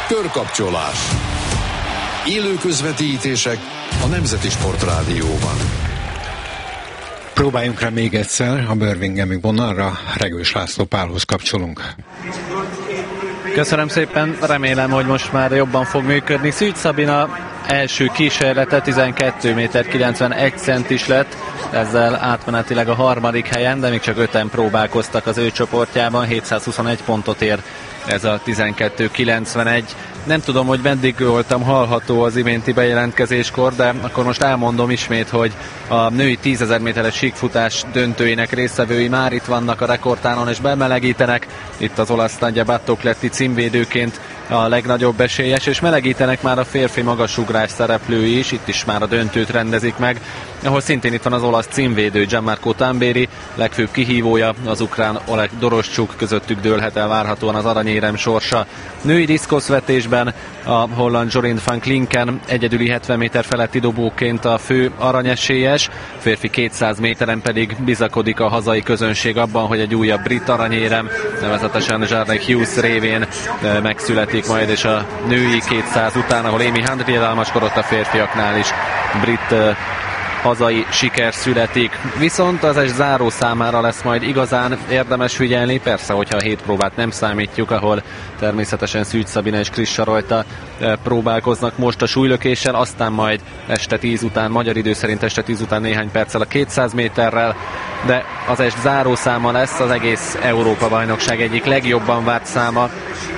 Körkapcsolás. Élő közvetítések a Nemzeti Sportrádióban. Próbáljunk rá még egyszer a Birminghami vonalra. Regős László Pálhoz kapcsolunk. Köszönöm szépen, remélem, hogy most már jobban fog működni. Szűcs Szabina első kísérlete 12 méter 91 centis lett, ezzel átmenetileg a harmadik helyen, de még csak 5-en próbálkoztak az ő csoportjában, 721 pontot ér ez a 12.91. Nem tudom, hogy meddig voltam hallható az iménti bejelentkezéskor, de akkor most elmondom ismét, hogy a női 10 000 méteres síkfutás döntőinek résztvevői már itt vannak a rekordtánon és bemelegítenek. Itt az olasz Nadia Battocletti címvédőként a legnagyobb esélyes, és melegítenek már a férfi magasugrás szereplői is, itt is már a döntőt rendezik meg, ahol szintén itt van az olasz címvédő Gianmarco Tamberi, legfőbb kihívója az ukrán Oleg Doroschuk, közöttük dőlhet el várhatóan az aranyérem sorsa. Női diszkoszvetésben a holland Jorien van Klinken egyedüli 70 méter feletti dobóként a fő aranyesélyes, férfi 200 méteren pedig bizakodik a hazai közönség abban, hogy egy újabb brit aranyérem, nevezetesen Jarek Hughes révén megszületik majd, és a női 200 után, ahol Amy Hunt diadalmaskodott, a férfiaknál is brit hazai siker születik. Viszont az záró számára lesz majd igazán érdemes figyelni, persze, hogyha a 7 próbát nem számítjuk, ahol természetesen Szűcs Szabina és Krissa Rajta próbálkoznak most a súlylökéssel, aztán majd este 10 után, magyar idő szerint este 10 után néhány perccel a 200 méterrel, de az záró száma lesz az egész Európa-bajnokság egyik legjobban várt száma,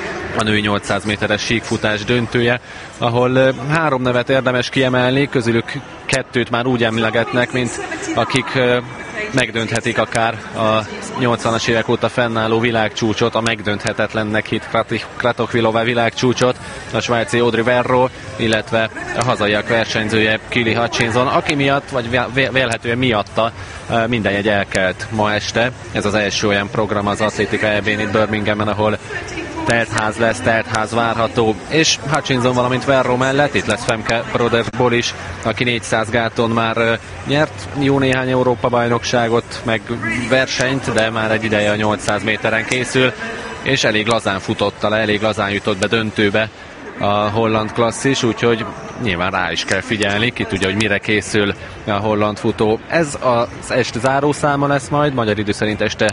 a női 800 méteres síkfutás döntője, ahol 3 nevet érdemes kiemelni, közülük 2-t már úgy emlegetnek, mint akik megdönthetik akár a 80-as évek óta fennálló világcsúcsot, a megdönthetetlennek hit Kratochvilova világcsúcsot, a svájci Audrey Verro, illetve a hazaiak versenyzője Kili Hutchinson, aki miatt, vagy vélhetően miatta minden jegy elkelt ma este. Ez az első olyan program az Atlétika EB-n itt Birminghamben, ahol teltház lesz, teltház várható, és Hutchinson, valamint Verro mellett itt lesz Femke Brodersból is, aki 400 gáton már nyert jó néhány Európa-bajnokságot, meg versenyt, de már egy ideje a 800 méteren készül, és elég lazán futotta le, elég lazán jutott be döntőbe a holland klasszis, úgyhogy nyilván rá is kell figyelni, ki tudja, hogy mire készül a holland futó. Ez az este zárószáma lesz majd, magyar idő szerint este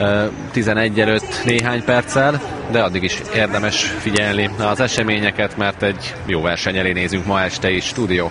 11 előtt néhány perccel, de addig is érdemes figyelni az eseményeket, mert egy jó verseny elé nézünk ma este is. Stúdió.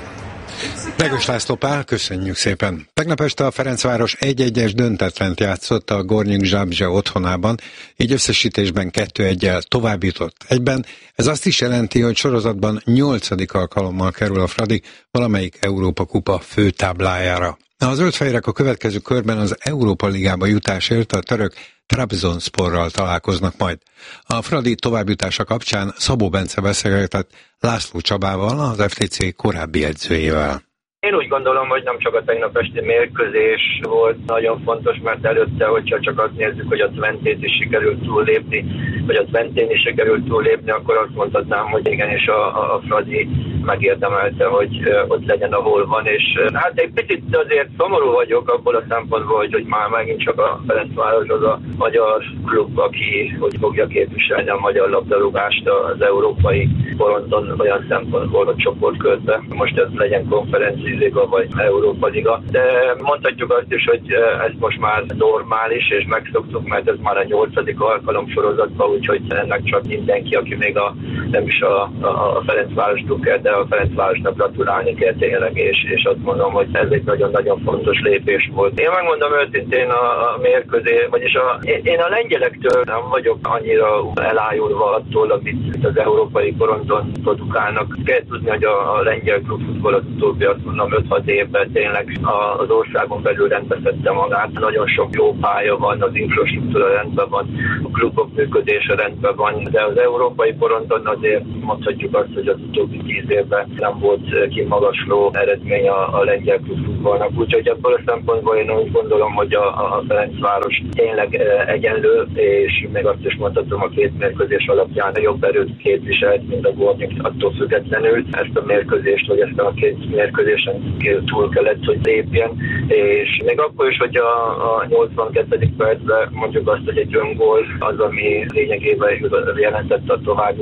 Regős László Pál, köszönjük szépen. Tegnap este a Ferencváros 1-1-es döntetlent játszott a Gornik Zabrze otthonában, így összesítésben 2-1-el tovább jutott. Egyben ez azt is jelenti, hogy sorozatban 8. alkalommal kerül a Fradi valamelyik Európa kupa főtáblájára. A zöldfehérek a következő körben az Európa Ligába jutásért a török Trabzonsporral találkoznak majd. A Fradi továbbjutása kapcsán Szabó Bence beszélgetett László Csabával, az FTC korábbi edzőjével. Én úgy gondolom, hogy nem csak a tegnap esti mérkőzés volt nagyon fontos, mert előtte, hogyha csak azt nézzük, hogy a Twentét is sikerült túllépni, vagy a Twentén is sikerült túllépni, akkor azt mondhatnám, hogy igenis a Fradi megérdemelte, hogy ott legyen, ahol van, és hát egy picit azért szomorú vagyok abból a szempontból, hogy már megint csak a Ferencváros az a magyar klub, aki hogy fogja képviselni a magyar labdarúgást az európai porondon olyan szempontból a csoportkörbe. Most ez legyen konferencia Liga vagy Európa Liga, de mondhatjuk azt is, hogy ez most már normális, és megszoktuk, mert ez már a 8. alkalom sorozatban, úgyhogy ennek csak mindenki, aki még nem is a Ferencváros drukker, de a Ferencvárosnak gratulálni kell tényleg, és azt mondom, hogy ez egy nagyon-nagyon fontos lépés volt. Én megmondom őszintén a mérkőzés, vagyis én a lengyelektől nem vagyok annyira elájulva attól, amit az európai porondon produkálnak. Kell tudni, hogy a lengyel klubfutball az utóbbi, azt mondom, 5-6 évben tényleg az országon belül rendbeszedte magát. Nagyon sok jó pálya van, az infrastruktúra rendben van, a klubok működése rendben van, de az európai porondon azért mondhatjuk azt, hogy az utóbbi 10 évben nem volt kimagasló eredmény a lengyel klubfutballnak. Úgyhogy ebből a szempontból én úgy gondolom, hogy a Ferencváros tényleg egyenlő, és még azt is mondhatom, a 2 mérkőzés alapján jobb erőt képviselt, mint a Gornik, attól függetlenül ezt a mérkőzést, vagy ezt a 2 mérkőzésen túl kellett, hogy lépjen, és még akkor is, hogy a 82. percben mondjuk azt, hogy egy öngól az, ami lényegében jelentette a továbbjutást,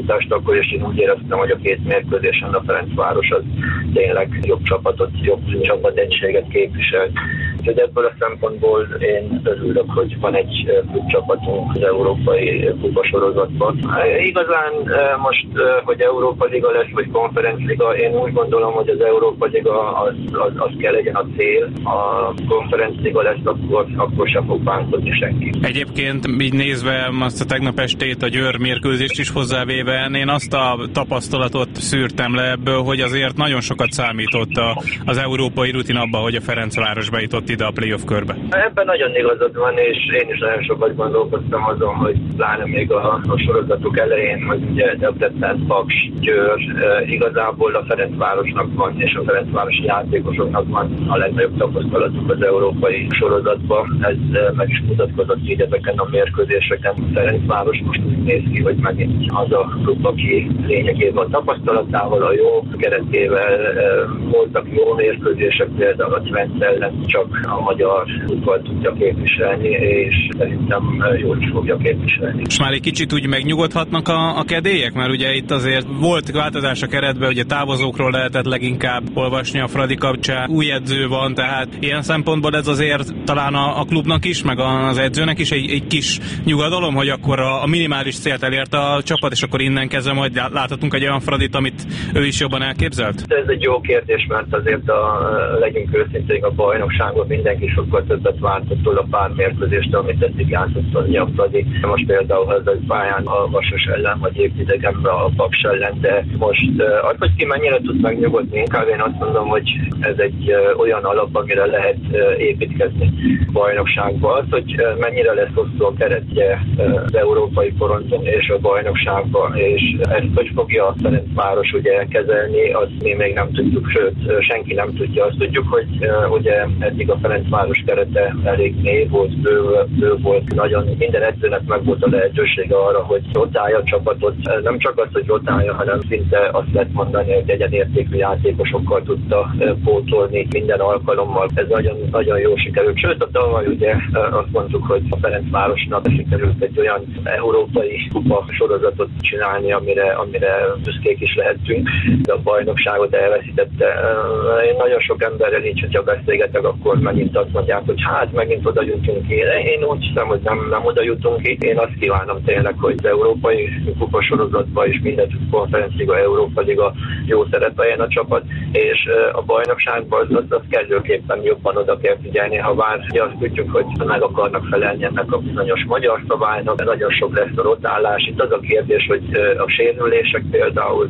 akkor is én úgy éreztem, hogy a két mérkőzésen a Ferencváros az tényleg jobb csapatot, jobb csapategységet képvisel. Úgyhogy ebből a szempontból én örülök, hogy van egy csapatunk az európai kupasorozatban. Igazán most, hogy Európa Liga lesz, vagy Konferencialiga, én úgy gondolom, hogy az Európa Liga az kell legyen a cél. A Konferencialiga lesz, akkor sem fog bánkodni senki. Egyébként így nézve azt a tegnap estét, a Győr mérkőzést is hozzávéve, én azt a tapasztalatot szűrtem le ebből, hogy azért nagyon sokat számított az európai rutin abban, hogy a Ferencváros bejutott ide a playoff körbe. Ebben nagyon igazad van, és én is nagyon sokat gondolkoztam azon, hogy pláne még a sorozatok elején, hogy ugye Debrecen, Paks, Győr, igazából a Ferencvárosnak van, és a ferencvárosi játékosoknak van a legnagyobb tapasztalatuk az európai sorozatban. Ez meg is mutatkozott így ezeken a mérkőzéseken. Ferencváros most úgy néz ki, hogy megint az a klub, aki lényegében a tapasztalatával, a jó keretével voltak jó mérkőzések, például a Twente ellen csak a magyar futballt tudja képviselni, és szerintem jól is fogja képviselni. És már egy kicsit úgy megnyugodhatnak a kedélyek, mert ugye itt azért volt változás a keretben, ugye távozókról lehetett leginkább olvasni a Fradi kapcsán, új edző van, tehát ilyen szempontból ez azért talán a klubnak is, meg az edzőnek is egy kis nyugodalom, hogy akkor a minimális célt elérte a csapat, és akkor innen kezdve majd láthatunk egy olyan Fradit, amit ő is jobban elképzelt? Ez egy jó kérdés, mert azért legyünk őszintén, a bajnokságon mindenki sokkal többet várt attól a pár mérkőzést, amit eddig játszott a Fradi. Most például az pályán a Vasas ellen, vagy évtidegemben a Paks ellen, de most az, hogy ki mennyire tud megnyugodni, inkább én azt mondom, hogy ez egy olyan alap, amire lehet építkezni bajnokságban. Az, hogy mennyire lesz hosszú a keretje az európai foronton és a bajnokságban, és ezt hogy fogja a Ferencváros ugye kezelni, azt mi még nem tudjuk, sőt, senki nem tudja. Azt tudjuk, hogy ugye eddig a Ferencváros kerete elég mély volt, bő volt, nagyon minden edzőnek meg volt a lehetősége arra, hogy rotálja a csapatot. Nem csak az, hogy rotálja, hanem szinte azt lehet mondani, hogy egyenértékű játékosokkal tudta pótolni minden alkalommal. Ez nagyon, nagyon jó sikerült. Sőt, a tavaly ugye azt mondtuk, hogy a Ferencvárosnak sikerült egy olyan európai kupa sorozatot csinálni, amire büszkék is lehetünk. De a bajnokságot elveszítette. Én nagyon sok emberrel így, hogyha beszélgetek, akkor megint azt mondják, hogy hát megint oda jutunk ki. Én úgy hiszem, hogy nem oda jutunk ki. Én azt kívánom tényleg, hogy az európai kupa sorozatban is minden Konferencialiga, Európa Liga jó szerepeljen a csapat, és a bajnokságban az kellőképpen jobban oda kell figyelni, ha bár azt tudjuk, hogy meg akarnak felelni ennek a bizonyos magyar szabálynak, de nagyon sok lesz a rotálás. Itt az a kérdés, hogy a sérülések például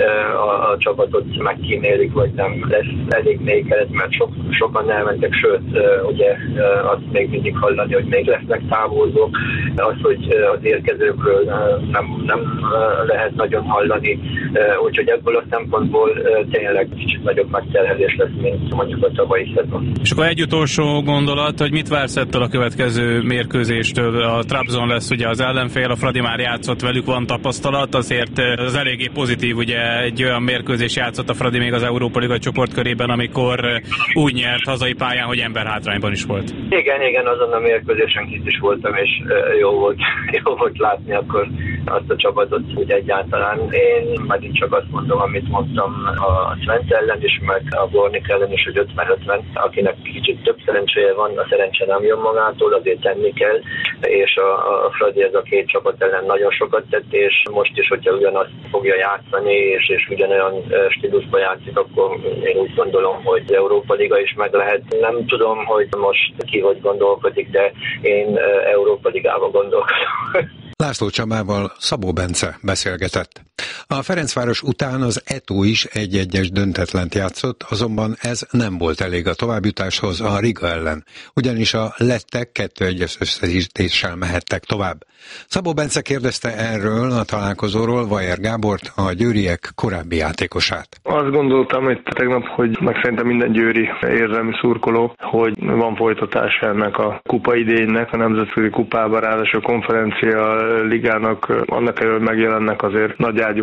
a csapatot megkímélik, vagy nem lesz elég mély keret, mert sokan elmentek, sőt, ugye azt még mindig hallani, hogy még lesznek távozók, az, hogy az érkezőkről nem lehet nagyon hallani, úgyhogy ebből a szempontból tényleg kicsit nagyobb megterhelés lesz, mint mondjuk a tavalyi szezon. És akkor egy utolsó gondolat, hogy mit vársz ettől a következő mérkőzéstől? A Trabzon lesz ugye az ellenfél, a Fradi már játszott velük, van tapasztalat, azért az eléggé pozitív, ugye egy olyan mérkőzés játszott a Fradi még az Európa Liga csoportkörében, amikor úgy nyert hazai pályán, hogy emberhátrányban is volt. Igen, azon a mérkőzésen kint is voltam, és jó volt látni akkor azt a csapatot, hogy egyáltalán. Én megint csak azt mondom, amit mondtam a Twente ellen is, meg a Gornik ellen is, hogy 50-50, akinek kicsit több szerencséje van, a szerencse nem jön magától, azért tenni kell, és a Fradi ez a két csapat ellen nagyon sokat tett, és most is, hogyha ugyanazt fogja játszani, és ugyanolyan stílusban játszik, akkor én úgy gondolom, hogy az Európa Liga is meg lehet. Nem tudom, hogy most ki hogy gondolkodik, de én Európa Ligában gondolkodom. László Csabával Szabó Bence beszélgetett. A Ferencváros után az Eto is 1-1-es döntetlent játszott, azonban ez nem volt elég a továbbjutáshoz a Riga ellen, ugyanis a lettek 2-1-es összesítéssel mehettek tovább. Szabó Bence kérdezte erről a találkozóról Vajer Gábort, a győriek korábbi játékosát. Azt gondoltam itt tegnap, hogy meg szerintem minden győri érzelmi szurkoló, hogy van folytatás ennek a kupa idénynek, a nemzetközi kupában, ráadásul a konferencia ligának, annak elől megjelennek azért nagy ágyú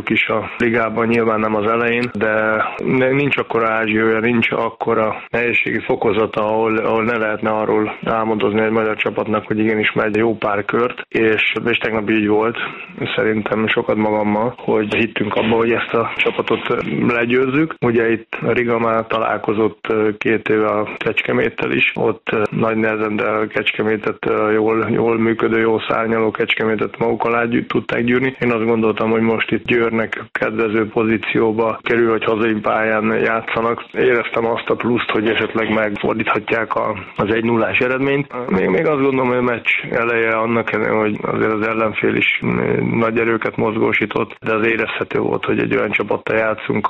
ők is a ligában, nyilván nem az elején, de nincs akkora ázsiója, nincs akkora nehézségi fokozata, ahol ne lehetne arról álmodozni egy magyar csapatnak, hogy igenis megy jó pár kört, és tegnap így volt, szerintem sokat magammal, hogy hittünk abba, hogy ezt a csapatot legyőzzük. Ugye itt Riga már találkozott 2 éve a Kecskeméttel is, ott nagy nehezen, de a Kecskemétet jól működő, jól szárnyaló Kecskemétet maguk alá tudták gyűrni. Én azt gondoltam, hogy most itt Győrnek kedvező pozícióba kerül, hogy hazai pályán játszanak. Éreztem azt a pluszt, hogy esetleg megfordíthatják az 1-0-ás eredményt. Még azt gondolom, hogy a meccs eleje annak, hogy azért az ellenfél is nagy erőket mozgósított, de az érezhető volt, hogy egy olyan csapattal játszunk,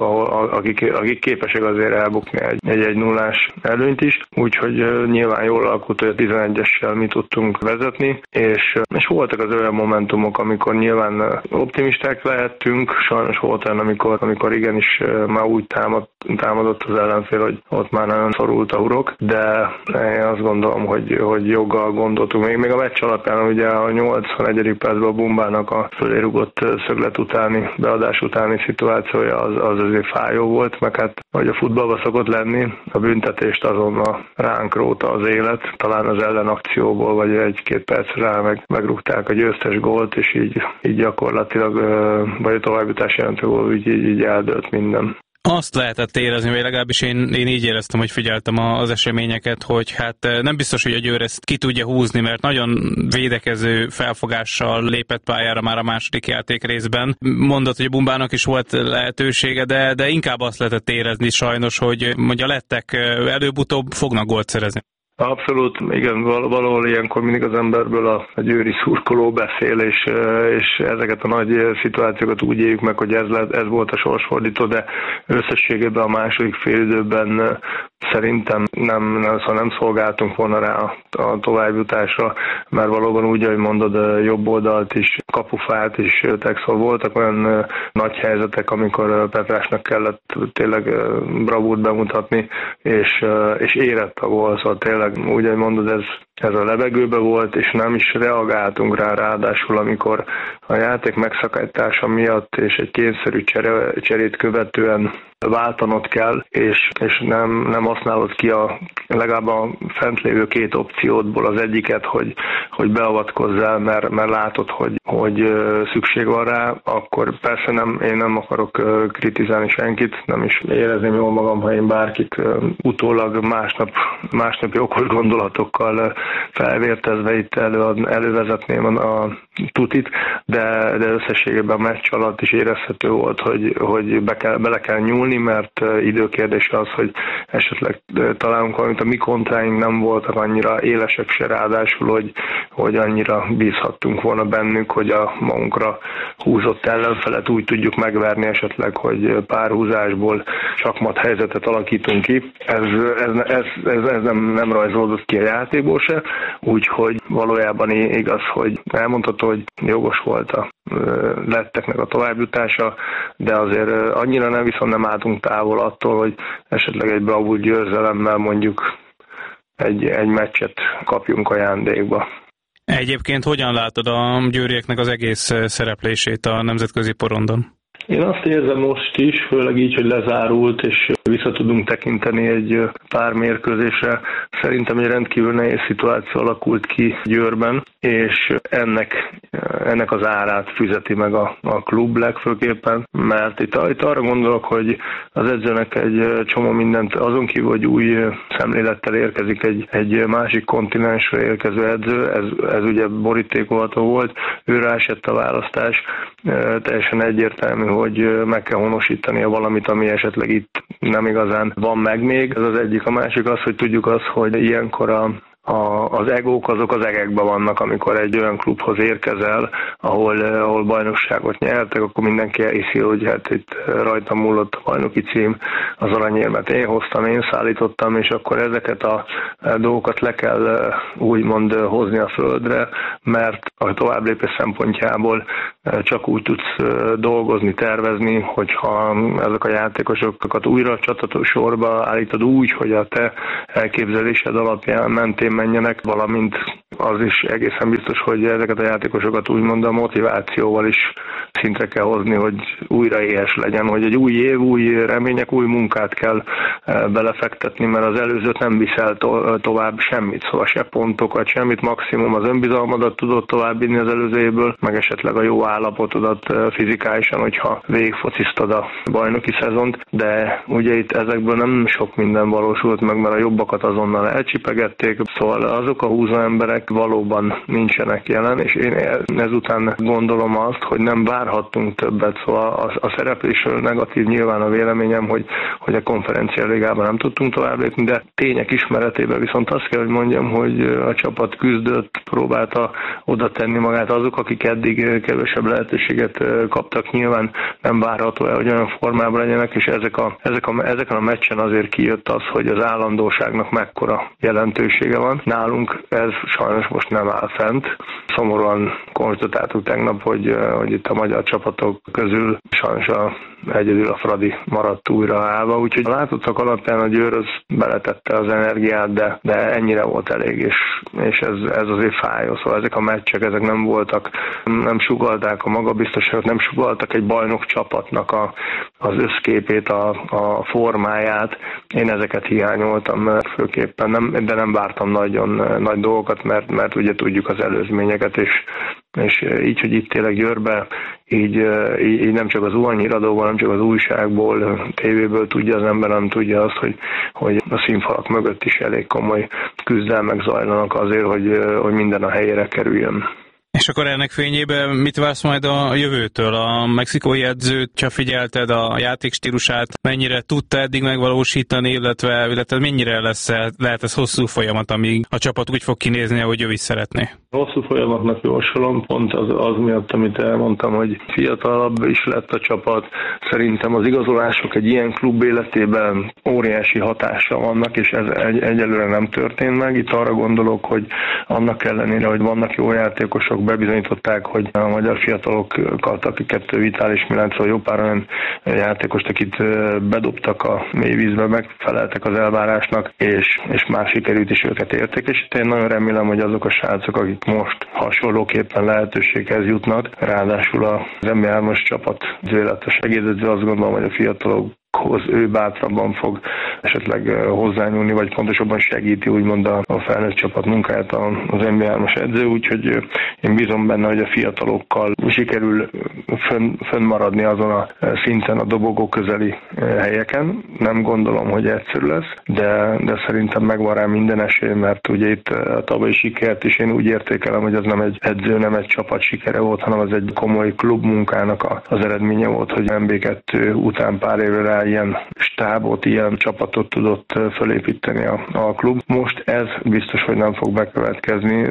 akik képesek azért elbukni egy 1-0-ás előnyt is. Úgyhogy nyilván jól alakult, hogy a 11-essel mi tudtunk vezetni, és voltak az olyan momentumok, amikor nyilván optimisták lehettünk, sajnos volt olyan, amikor igenis már úgy támadott az ellenfél, hogy ott már nagyon szorult a hurok, de én azt gondolom, hogy joggal gondoltunk. Még a meccs alapján ugye a 81. percben a Bumbának a fölérugott szöglet utáni, beadás utáni szituációja az azért fájó volt, meg hát, hogy a futballban szokott lenni, a büntetést azonnal ránk róta az élet, talán az ellenakcióból, vagy 1-2 perc rá megrúgták a győztes gólt, és így gyakorlatilag, vagy a továbbjutás jelentő gól, így eldőlt minden. Azt lehetett érezni, vagy legalábbis én így éreztem, hogy figyeltem az eseményeket, hogy hát nem biztos, hogy a Győr ezt ki tudja húzni, mert nagyon védekező felfogással lépett pályára már a második játék részben. Mondott, hogy a Bumbának is volt lehetősége, de inkább azt lehetett érezni sajnos, hogy a lettek előbb-utóbb fognak gólt szerezni. Abszolút, igen, valahol ilyenkor mindig az emberből a győri szurkoló beszél, és ezeket a nagy szituációkat úgy éljük meg, hogy ez volt a sorsfordító, de összességében a második félidőben szerintem nem szolgáltunk volna rá a továbbjutásra, mert valóban úgy, ahogy mondod, jobb oldalt is, kapufát is, textol voltak olyan nagy helyzetek, amikor Petrásnak kellett tényleg bravúrt bemutatni, és érett a gól, szóval tényleg úgy, ahogy mondod, ez a levegőbe volt, és nem is reagáltunk rá, ráadásul amikor a játék megszakítása miatt és egy kényszerű cserét követően váltanod kell, és nem használod ki legalább a fent lévő 2 opciódból az egyiket, hogy beavatkozzál, mert látod, hogy szükség van rá, akkor persze én nem akarok kritizálni senkit, nem is érezném jól magam, ha én bárkit utólag másnapi okos gondolatokkal felvértezve itt elővezetném a tutit, de összességében a meccs alatt is érezhető volt, hogy bele kell nyúlni, mert időkérdése az, hogy esetleg találunk valamit, a mi kontráink nem voltak annyira élesek se, ráadásul, hogy annyira bízhattunk volna bennük, hogy a magunkra húzott ellenfelet úgy tudjuk megverni esetleg, hogy párhúzásból csakmat helyzetet alakítunk ki. Ez nem rajzolódott ki a játékból se, úgyhogy valójában igaz, hogy elmondható, hogy jogos volt a letteknek a továbbjutása, de azért annyira viszont nem álltunk távol attól, hogy esetleg egy bravúr győzelemmel mondjuk egy meccset kapjunk ajándékba. Egyébként hogyan látod a győrieknek az egész szereplését a nemzetközi porondon? Én azt érzem most is, főleg így, hogy lezárult, és vissza tudunk tekinteni egy pár mérkőzésre. Szerintem egy rendkívül nehéz szituáció alakult ki Győrben, és ennek az árát fizeti meg a klub legfőképpen, mert itt arra gondolok, hogy az edzőnek egy csomó mindent, azon kívül, hogy új szemlélettel érkezik egy másik kontinensről érkező edző, ez ugye borítékolható volt, őre esett a választás, teljesen egyértelmű, hogy meg kell honosítania valamit, ami esetleg itt nem igazán van meg még. Ez az egyik. A másik az, hogy tudjuk azt, hogy ilyenkor az egók azok az egekben vannak, amikor egy olyan klubhoz érkezel, ahol bajnokságot nyertek, akkor mindenki elhiszi, hogy hát itt rajtam múlott a bajnoki cím, az aranyérmet én hoztam, én szállítottam, és akkor ezeket a dolgokat le kell úgymond hozni a földre, mert a továbblépés szempontjából csak úgy tudsz dolgozni, tervezni, hogyha ezek a játékosokat újra csatasorba állítod úgy, hogy a te elképzelésed alapján mentén menjenek, valamint az is egészen biztos, hogy ezeket a játékosokat úgymond a motivációval is szintre kell hozni, hogy újra éhes legyen, hogy egy új év, új remények, új munkát kell belefektetni, mert az előzőt nem viszel tovább semmit, szóval se pontokat, semmit, maximum az önbizalmadat tudod továbbvinni az előző évből, meg esetleg a jó állapotodat fizikálisan, hogyha végigfociztad a bajnoki szezont, de ugye itt ezekből nem sok minden valósult meg, mert a jobbakat azonnal elcsipegették, szóval azok a húzó emberek valóban nincsenek jelen, és én ezután gondolom azt, hogy nem várhattunk többet, szóval a szereplésről negatív nyilván a véleményem, hogy a konferencia ligában nem tudtunk tovább lépni, de tények ismeretében viszont azt kell, hogy mondjam, hogy a csapat küzdött, próbálta oda tenni magát. Azok, akik eddig kevesebb lehetőséget kaptak, nyilván nem várható el, hogy olyan formában legyenek, és ezeken a meccsen azért kijött az, hogy az állandóságnak mekkora jelentősége van. Nálunk ez sajnos most nem áll fent. Szomorúan konstatáltuk tegnap, hogy itt a magyar csapatok közül sajnos egyedül a Fradi maradt újra állva, úgyhogy a látottak alapján a Győr beletette az energiát, de ennyire volt elég, és ez azért fájó. Szóval ezek a meccsek, ezek nem voltak, nem sugallták a magabiztosságot, nem sugalltak egy bajnok csapatnak az összképét, a formáját. Én ezeket hiányoltam főképpen, de nem vártam nagyon nagy dolgokat, mert ugye tudjuk az előzményeket, és így, hogy itt tényleg Győrbe, így nem csak az híradóban, nem csak az újságból, tévéből tudja az ember, nem tudja azt, hogy a színfalak mögött is elég komoly küzdelmek zajlanak azért, hogy minden a helyére kerüljön. És akkor ennek fényében mit vársz majd a jövőtől? A mexikói edzőt, csak figyelted a játékstílusát, mennyire tudta eddig megvalósítani, illetve mennyire lehet ez hosszú folyamat, amíg a csapat úgy fog kinézni, ahogy ő is szeretné? Hosszú folyamatnak jósolom, pont az miatt, amit elmondtam, hogy fiatalabb is lett a csapat. Szerintem az igazolások egy ilyen klub életében óriási hatással vannak, és ez egyelőre nem történt meg. Itt arra gondolok, hogy annak ellenére, hogy vannak jó játékosok, bebizonyították, hogy a magyar fiatalokat, akiket Vitális Milánc, szóval jó pár olyan játékost, akit bedobtak a mélyvízbe, megfeleltek az elvárásnak, és már sikerült is őket értékesíteni. Én nagyon remélem, hogy azok a srácok, akik most hasonlóképpen lehetőséghez jutnak, ráadásul az MB3-as csapat zöletes segédedző, azt gondolom, hogy a fiatalok ő bátrabban fog esetleg hozzányúlni, vagy pontosabban segíti úgymond a felnőtt csapat munkáját az NBA-as edző, úgyhogy én bízom benne, hogy a fiatalokkal sikerül fönnmaradni azon a szinten a dobogó közeli helyeken. Nem gondolom, hogy egyszerű lesz, de szerintem megvan rá minden esély, mert ugye itt a tavalyi sikert is én úgy értékelem, hogy az nem egy edző, nem egy csapat sikere volt, hanem az egy komoly klubmunkának az eredménye volt, hogy MB2 után pár évre ilyen stábot, ilyen csapatot tudott fölépíteni a klub. Most ez biztos, hogy nem fog bekövetkezni.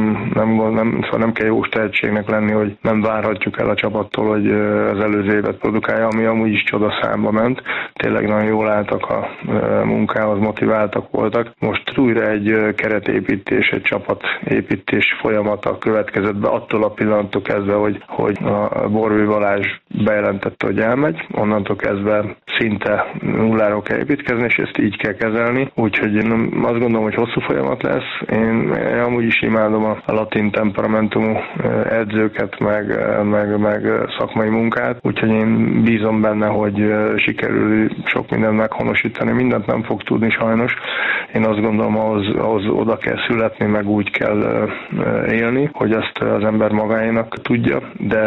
Szóval nem kell jó tehetségnek lenni, hogy nem várhatjuk el a csapattól, hogy az előző évet produkálja, ami amúgy is csodaszámba ment. Tényleg nagyon jól álltak a munkához, motiváltak voltak. Most újra egy keretépítés, egy csapatépítés folyamata következett be attól a pillanattól kezdve, hogy a Borbély Balázs bejelentette, hogy elmegy. Onnantól kezdve szinte nulláról kell építkezni, és ezt így kell kezelni. Úgyhogy én azt gondolom, hogy hosszú folyamat lesz. Én amúgy is imádom a latin temperamentumú edzőket, meg szakmai munkát, úgyhogy én bízom benne, hogy sikerül sok mindent meghonosítani. Mindent nem fog tudni sajnos. Én azt gondolom, ahhoz oda kell születni, meg úgy kell élni, hogy azt az ember magáénak tudja,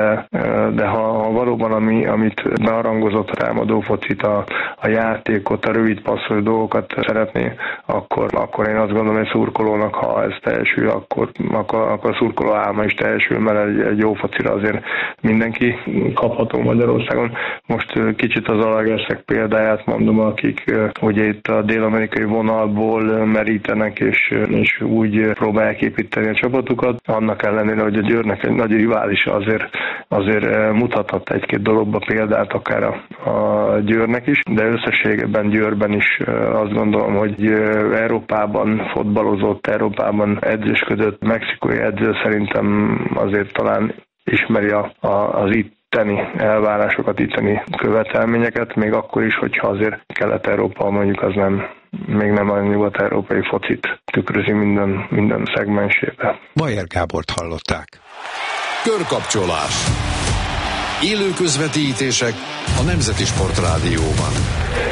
de ha valóban amit bearangozott a támadó focit, a játékot, a rövid passzos dolgokat szeretné, akkor én azt gondolom, hogy szurkolónak, ha ez teljesül, akkor a szurkoló álma is teljesül, mert egy jó focira azért mindenki kapható Magyarországon. Most kicsit az Zalaegerszeg példáját mondom, akik ugye itt a dél-amerikai vonalból merítenek, és úgy próbálják építeni a csapatukat. Annak ellenére, hogy a Győrnek egy nagy rivális azért mutathat egy-két dologba példát akár a Győrnek is, de összességében Győrben is azt gondolom, hogy Európában fotballozott, Európában edzősködött, mexikói edző szerintem azért talán ismeri az itteni elvárásokat, itteni követelményeket, még akkor is, hogyha azért Kelet-Európa mondjuk az még nem a nyugat-európai focit tükrözi minden szegmensébe. Bajer Gábort hallották. Körkapcsolás. Élő közvetítések a Nemzeti Sportrádióban.